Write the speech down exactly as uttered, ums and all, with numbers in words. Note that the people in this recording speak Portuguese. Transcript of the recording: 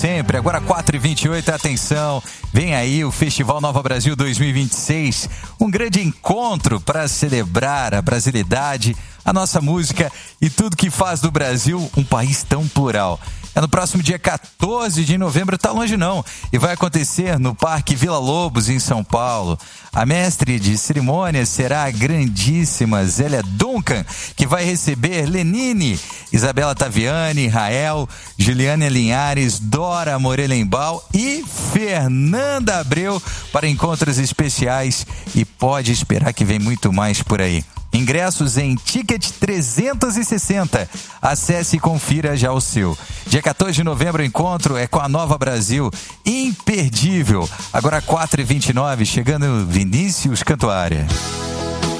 Sempre, agora quatro e vinte e oito, atenção, vem aí o Festival Nova Brasil dois mil e vinte e seis, um grande encontro para celebrar a brasilidade, a nossa música e tudo que faz do Brasil um país tão plural. É no próximo dia quatorze de novembro, tá longe não, e vai acontecer no Parque Vila Lobos, em São Paulo. A mestre de cerimônias será a grandíssima Zélia Duncan, que vai receber Lenine, Isabela Taviani, Rael, Juliana Linhares, Dora Morelenbaum e Fernanda Abreu para encontros especiais, e pode esperar que vem muito mais por aí. Ingressos em Ticket trezentos e sessenta. Acesse e confira já o seu. Dia quatorze de novembro o encontro é com a Nova Brasil. Imperdível. Agora quatro e vinte e nove, chegando Vinícius Cantuária.